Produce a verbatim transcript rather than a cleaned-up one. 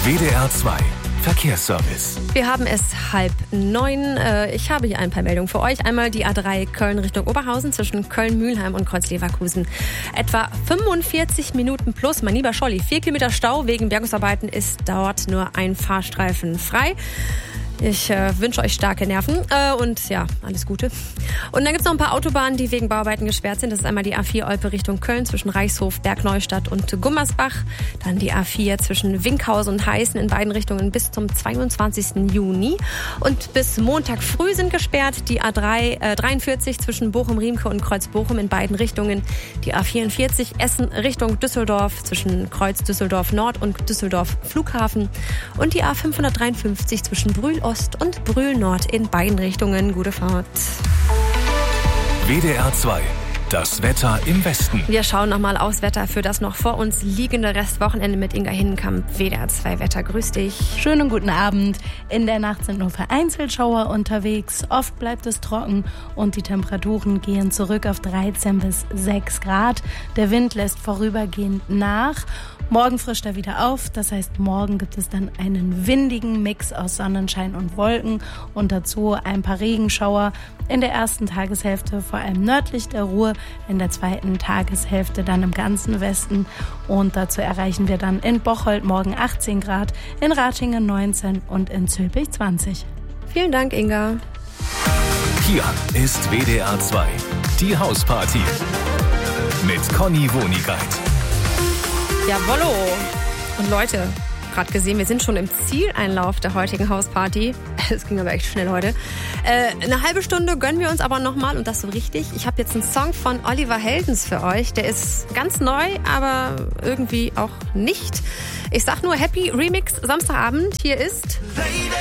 W D R zwei Verkehrsservice. Wir haben es halb neun. Ich habe hier ein paar Meldungen für euch. Einmal die A drei Köln Richtung Oberhausen zwischen Köln-Mühlheim und Kreuz-Leverkusen. Etwa fünfundvierzig Minuten plus. Mein lieber Scholli, vier Kilometer Stau wegen Bergungsarbeiten ist dort nur ein Fahrstreifen frei. Ich äh, wünsche euch starke Nerven äh, und ja, alles Gute. Und dann gibt es noch ein paar Autobahnen, die wegen Bauarbeiten gesperrt sind. Das ist einmal die A vier Olpe Richtung Köln zwischen Reichshof, Bergneustadt und Gummersbach. Dann die A vier zwischen Winkhausen und Heißen in beiden Richtungen bis zum zweiundzwanzigsten Juni. Und bis Montag früh sind gesperrt die A drei, äh, dreiundvierzig zwischen Bochum-Riemke und Kreuz-Bochum in beiden Richtungen. Die A vierundvierzig Essen Richtung Düsseldorf zwischen Kreuz Düsseldorf Nord und Düsseldorf Flughafen. Und die A fünfhundertdreiundfünfzig zwischen Brühl Ost und Brühl Nord in beiden Richtungen. Gute Fahrt. W D R zwei. Das Wetter im Westen. Wir schauen nochmal aufs Wetter für das noch vor uns liegende Restwochenende mit Inga Hinnenkamp. W D R zwei Wetter, grüß dich. Schönen guten Abend. In der Nacht sind nur vereinzelt Schauer unterwegs. Oft bleibt es trocken und die Temperaturen gehen zurück auf dreizehn bis sechs Grad. Der Wind lässt vorübergehend nach. Morgen frischt er wieder auf, das heißt, morgen gibt es dann einen windigen Mix aus Sonnenschein und Wolken und dazu ein paar Regenschauer in der ersten Tageshälfte, vor allem nördlich der Ruhr, in der zweiten Tageshälfte dann im ganzen Westen und dazu erreichen wir dann in Bocholt morgen achtzehn Grad, in Ratingen neunzehn und in Zülpich zwanzig. Vielen Dank, Inga. Hier ist W D R zwei, die Hausparty mit Conny Wonigkeit. Jawollo. Und Leute, gerade gesehen, wir sind schon im Zieleinlauf der heutigen Hausparty. Es ging aber echt schnell heute. Äh, eine halbe Stunde gönnen wir uns aber nochmal und das so richtig. Ich habe jetzt einen Song von Oliver Heldens für euch. Der ist ganz neu, aber irgendwie auch nicht. Ich sag nur Happy Remix Samstagabend. Hier ist...